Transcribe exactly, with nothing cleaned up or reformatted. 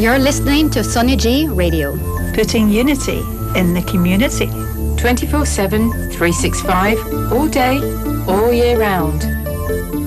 You're listening to Sunny G Radio. Putting unity in the community. twenty-four seven, three sixty-five, all day, all year round.